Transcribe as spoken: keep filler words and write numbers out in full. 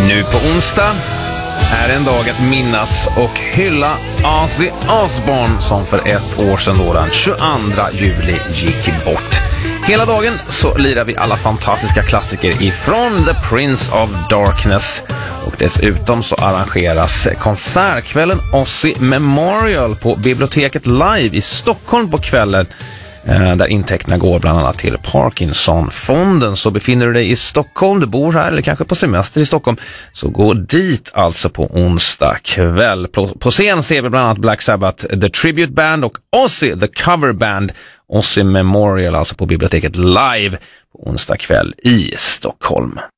Nu på onsdag är en dag att minnas och hylla Ozzy Osbourne som för ett år sedan då den tjugoandra juli gick bort. Hela dagen så lirar vi alla fantastiska klassiker ifrån The Prince of Darkness. Och dessutom så arrangeras konsertkvällen Ozzy Memorial på Biblioteket Live i Stockholm på kvällen. Där intäkterna går bland annat till Parkinsonfonden. Så befinner du dig i Stockholm, du bor här eller kanske på semester i Stockholm, så gå dit alltså på onsdag kväll. På, på scen ser vi bland annat Black Sabbath, The Tribute Band och Ozzy, The Cover Band. Ozzy Memorial alltså på Biblioteket Live på onsdag kväll i Stockholm.